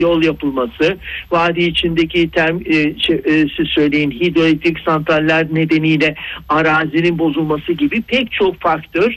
yol yapılması, vadi içindeki siz söyleyin hidroelektrik santraller nedeniyle arazinin bozulması gibi pek çok faktör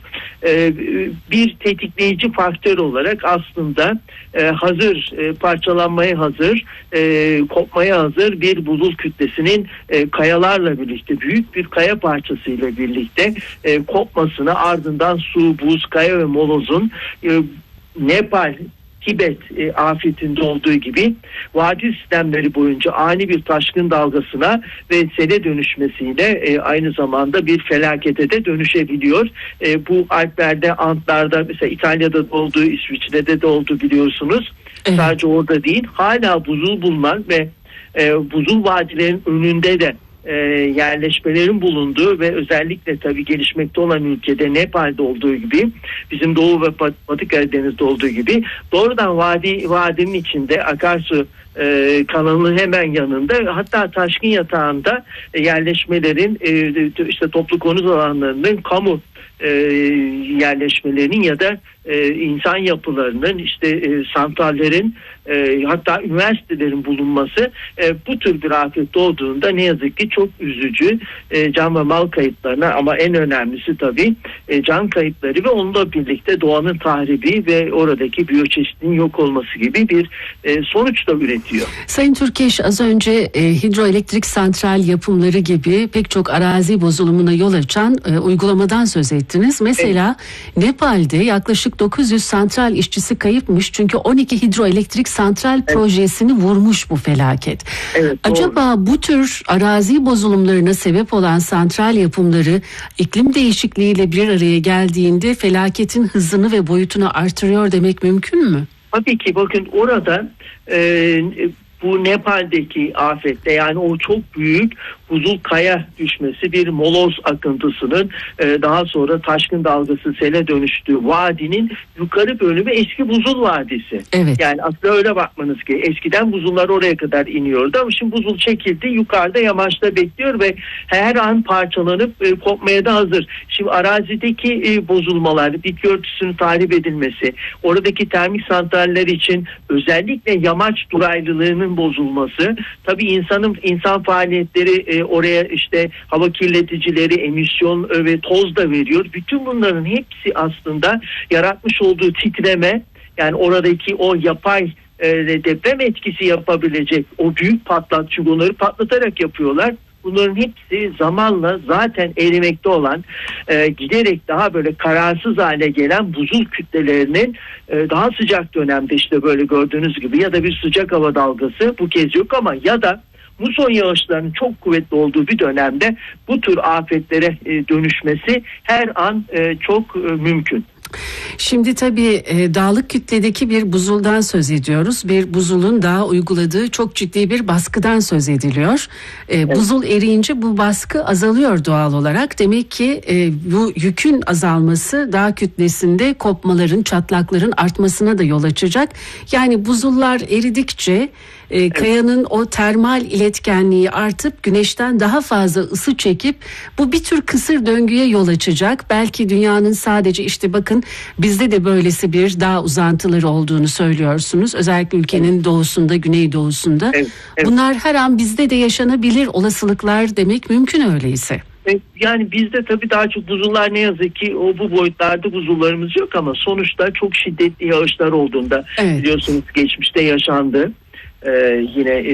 bir tetikleyici faktör olarak aslında hazır, parçalanmaya hazır, kopmaya hazır bir buzul kütlesinin kayalarla birlikte, büyük bir kaya parçasıyla birlikte kopmasına, ardından su, buz, kaya ve molozun Nepal, Tibet afetinde olduğu gibi vadi sistemleri boyunca ani bir taşkın dalgasına ve sele dönüşmesiyle aynı zamanda bir felakete de dönüşebiliyor. Bu Alplerde, Antlarda, mesela İtalya'da da olduğu, İsviçre'de de olduğu biliyorsunuz. Evet. Sadece orada değil, hala buzul bulunan ve buzul vadilerin önünde de yerleşmelerin bulunduğu ve özellikle tabii gelişmekte olan ülkede Nepal'de olduğu gibi, bizim Doğu ve Batı Karadeniz'de olduğu gibi doğrudan vadinin içinde akarsu kanalının hemen yanında, hatta taşkın yatağında yerleşmelerin işte toplu konut alanlarının, kamu yerleşmelerinin ya da insan yapılarının, işte santrallerin, hatta üniversitelerin bulunması bu tür bir afet olduğunda ne yazık ki çok üzücü can ve mal kayıplarına, ama en önemlisi tabii can kayıpları ve onunla birlikte doğanın tahribi ve oradaki biyoçeşitliliğin yok olması gibi bir sonuç da üretiyor. Sayın Türkeş, az önce hidroelektrik santral yapımları gibi pek çok arazi bozulumuna yol açan uygulamadan söz ettiniz. Mesela evet, Nepal'de yaklaşık 900 santral işçisi kayıpmış çünkü 12 hidroelektrik santral projesini vurmuş bu felaket. Evet, acaba bu tür arazi bozulumlarına sebep olan santral yapımları iklim değişikliğiyle bir araya geldiğinde felaketin hızını ve boyutunu artırıyor demek mümkün mü? Tabii ki, bakın orada bu Nepal'deki afette, yani o çok büyük buzul kaya düşmesi, bir moloz akıntısının daha sonra taşkın dalgası sele dönüştüğü vadinin yukarı bölümü eski buzul vadisi. Evet. Yani aslında öyle bakmanız ki eskiden buzullar oraya kadar iniyordu ama şimdi buzul çekildi, yukarıda yamaçta bekliyor ve her an parçalanıp kopmaya da hazır. Şimdi arazideki bozulmalar, bitki örtüsünün tahrip edilmesi, oradaki termik santraller için özellikle yamaç duraylılığının bozulması, tabii insan faaliyetleri oraya işte hava kirleticileri, emisyon ve toz da veriyor. Bütün bunların hepsi aslında yaratmış olduğu titreme, yani oradaki o yapay deprem etkisi yapabilecek o büyük çünkü onları patlatarak yapıyorlar. Bunların hepsi zamanla zaten erimekte olan, giderek daha böyle kararsız hale gelen buzul kütlelerinin daha sıcak dönemde, işte böyle gördüğünüz gibi, ya da bir sıcak hava dalgası bu kez yok ama ya da muson yağışlarının çok kuvvetli olduğu bir dönemde bu tür afetlere dönüşmesi her an çok mümkün. Şimdi tabii dağlık kütledeki bir buzuldan söz ediyoruz. Bir buzulun daha uyguladığı çok ciddi bir baskıdan söz ediliyor. Evet. Buzul eriyince bu baskı azalıyor doğal olarak. Demek ki bu yükün azalması dağ kütlesinde kopmaların, çatlakların artmasına da yol açacak. Yani buzullar eridikçe kayanın o termal iletkenliği artıp güneşten daha fazla ısı çekip bu bir tür kısır döngüye yol açacak. Belki dünyanın sadece, işte bakın bizde de böylesi bir dağ uzantıları olduğunu söylüyorsunuz. Özellikle ülkenin doğusunda, güneydoğusunda. Evet. Bunlar her an bizde de yaşanabilir olasılıklar demek mümkün öyleyse. Yani bizde tabii daha çok buzullar, ne yazık ki bu boyutlarda buzullarımız yok ama sonuçta çok şiddetli yağışlar olduğunda, evet, biliyorsunuz geçmişte yaşandı. Yine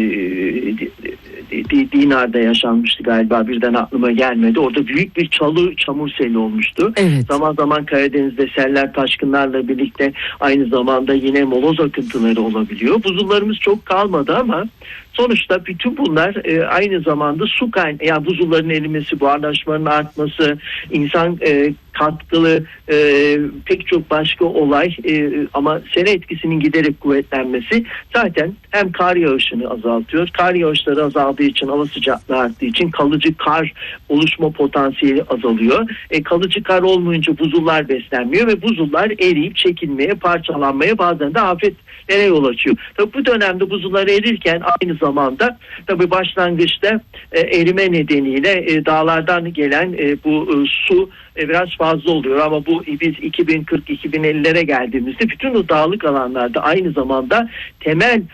Dinar'da yaşanmıştı galiba, birden aklıma gelmedi. Orada büyük bir çamur seli olmuştu. Evet. Zaman zaman Karadeniz'de seller, taşkınlarla birlikte aynı zamanda yine moloz akıntıları olabiliyor. Buzullarımız çok kalmadı ama sonuçta bütün bunlar aynı zamanda su kaynağı, yani buzulların erimesi, buharlaşmanın artması, insan katkılı pek çok başka olay ama sele etkisinin giderek kuvvetlenmesi zaten hem kar yağışını azaltıyor. Kar yağışları azaldığı için, hava sıcaklığı arttığı için kalıcı kar oluşma potansiyeli azalıyor. Kalıcı kar olmayınca buzullar beslenmiyor ve buzullar eriyip çekilmeye, parçalanmaya, bazen de afetlere yol açıyor. Tabii bu dönemde buzullar erirken aynı zamanda tabii başlangıçta erime nedeniyle dağlardan gelen bu su biraz fazla oluyor ama bu biz 2040-2050'lere geldiğimizde bütün o dağlık alanlarda aynı zamanda temel